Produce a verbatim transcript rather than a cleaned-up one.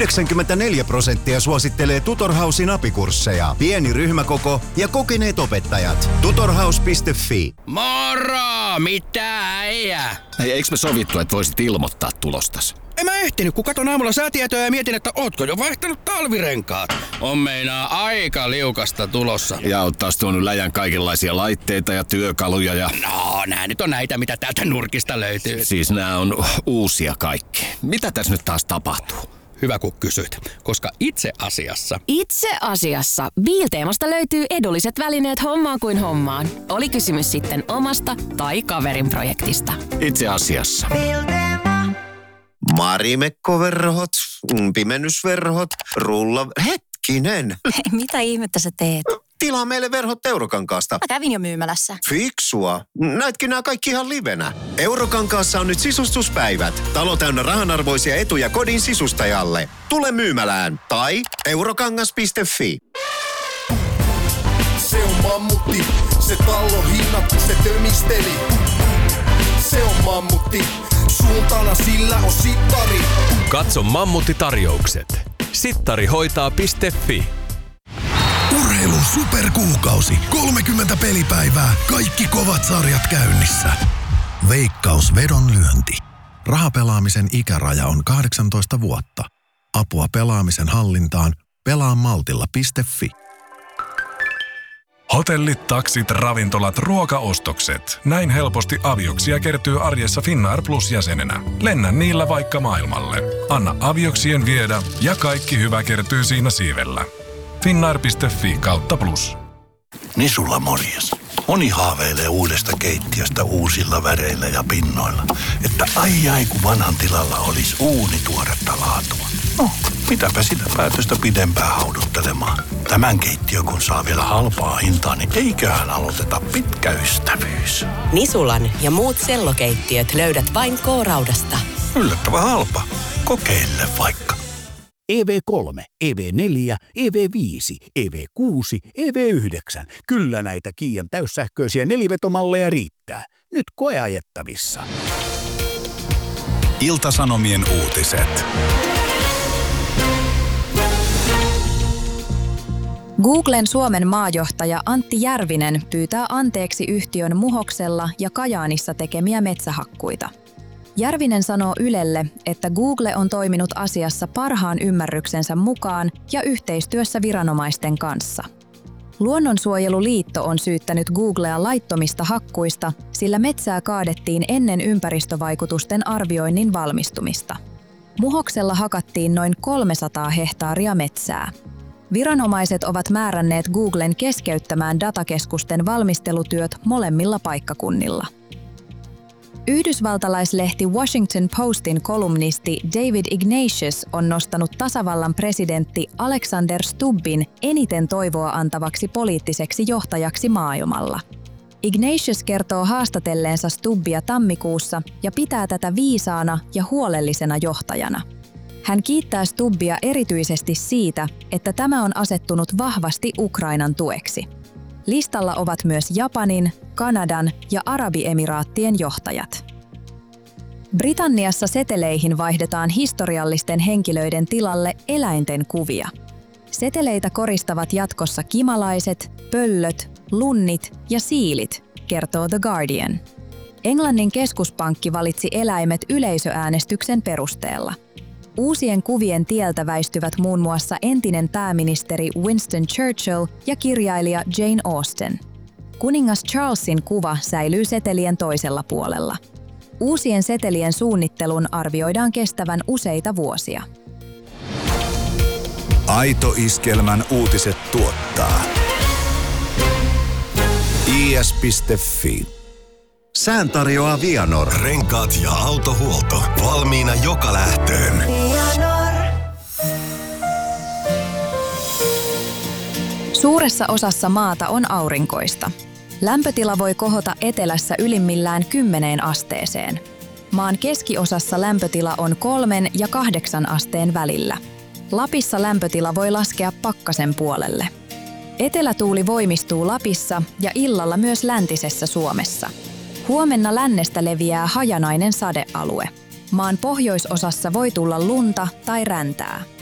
yhdeksänkymmentäneljä prosenttia suosittelee Tutor Housein apikursseja. Pieni ryhmäkoko ja kokeneet opettajat. tutor house piste fi. Moro! Mitä äijä? Hei, eiks me sovittu, että voisit ilmoittaa tulostas? En mä ehtinyt, kun katon aamulla säätietoja ja mietin, että ootko jo vaihtanut talvirenkaat. On meinaa aika liukasta tulossa. Ja oot taas tuonut läjän kaikenlaisia laitteita ja työkaluja ja... No, nää nyt on näitä, mitä täältä nurkista löytyy. Siis nää on uusia kaikki. Mitä tässä nyt taas tapahtuu? Hyvä kun kysyit, koska itse asiassa... Itse asiassa Biilteemasta löytyy edulliset välineet hommaan kuin hommaan. Oli kysymys sitten omasta tai kaverin projektista. Itse asiassa. Marimekkoverhot, pimennysverhot, rulla... Hetkinen! Mitä ihmettä sä teet? Tilaa meille verhot Eurokankaasta. Mä kävin jo myymälässä. Fiksua. Näitkin nämä kaikki ihan livenä. Eurokankaassa on nyt sisustuspäivät. Talo täynnä rahanarvoisia etuja kodin sisustajalle. Tule myymälään tai eurokangas piste fi. Se on mammutti, se tallo hinnat, se tömisteli. Se on mammutti, suuntana sillä on sittari. Katso Mammutti-tarjoukset. sittari hoitaa piste fi. Urheilun superkuukausi. kolmekymmentä pelipäivää. Kaikki kovat sarjat käynnissä. Veikkaus vedonlyönti. Rahapelaamisen ikäraja on kahdeksantoista vuotta. Apua pelaamisen hallintaan. pelaa maltilla piste fi. Hotellit, taksit, ravintolat, ruokaostokset. Näin helposti avioksia kertyy arjessa Finnair Plus-jäsenenä. Lennä niillä vaikka maailmalle. Anna avioksien viedä ja kaikki hyvä kertyy siinä siivellä. Finnair piste fi kautta plus. Nisulla morjes. Moni haaveilee uudesta keittiöstä uusilla väreillä ja pinnoilla. Että ai ai kun vanhan tilalla olisi uuni tuoretta laatua. No, mitäpä sitä päätöstä pidempään hauduttelemaan. Tämän keittiön kun saa vielä halpaa hintaa, niin eiköhän aloiteta pitkä ystävyys. Nisulan ja muut sellokeittiöt löydät vain K-Raudasta. Yllättävän halpa. Kokeile vaikka. E V kolme, E V neljä, E V viisi, E V kuusi, E V yhdeksän. Kyllä näitä Kiian täyssähköisiä nelivetomalleja riittää. Nyt koeajettavissa. Ilta-Sanomien uutiset. Googlen Suomen maajohtaja Antti Järvinen pyytää anteeksi yhtiön Muhoksella ja Kajaanissa tekemiä metsähakkuita. Järvinen sanoo Ylelle, että Google on toiminut asiassa parhaan ymmärryksensä mukaan ja yhteistyössä viranomaisten kanssa. Luonnonsuojeluliitto on syyttänyt Googlea laittomista hakkuista, sillä metsää kaadettiin ennen ympäristövaikutusten arvioinnin valmistumista. Muhoksella hakattiin noin kolmesataa hehtaaria metsää. Viranomaiset ovat määränneet Googlen keskeyttämään datakeskusten valmistelutyöt molemmilla paikkakunnilla. Yhdysvaltalaislehti Washington Postin kolumnisti David Ignatius on nostanut tasavallan presidentti Alexander Stubbin eniten toivoa antavaksi poliittiseksi johtajaksi maailmalla. Ignatius kertoo haastatelleensa Stubbia tammikuussa ja pitää tätä viisaana ja huolellisena johtajana. Hän kiittää Stubbia erityisesti siitä, että tämä on asettunut vahvasti Ukrainan tueksi. Listalla ovat myös Japanin, Kanadan ja Arabiemiraattien johtajat. Britanniassa seteleihin vaihdetaan historiallisten henkilöiden tilalle eläinten kuvia. Seteleitä koristavat jatkossa kimalaiset, pöllöt, lunnit ja siilit, kertoo The Guardian. Englannin keskuspankki valitsi eläimet yleisöäänestyksen perusteella. Uusien kuvien tieltä väistyvät muun muassa entinen pääministeri Winston Churchill ja kirjailija Jane Austen. Kuningas Charlesin kuva säilyy setelien toisella puolella. Uusien setelien suunnittelun arvioidaan kestävän useita vuosia. Aito Iskelmän uutiset tuottaa I S piste fi. Sään tarjoaa Vianor. Renkaat ja autohuolto. Valmiina joka lähtöön. Vianor. Suuressa osassa maata on aurinkoista. Lämpötila voi kohota etelässä ylimmillään kymmeneen asteeseen. Maan keskiosassa lämpötila on kolmen ja kahdeksan asteen välillä. Lapissa lämpötila voi laskea pakkasen puolelle. Etelätuuli voimistuu Lapissa ja illalla myös läntisessä Suomessa. Huomenna lännestä leviää hajanainen sadealue. Maan pohjoisosassa voi tulla lunta tai räntää.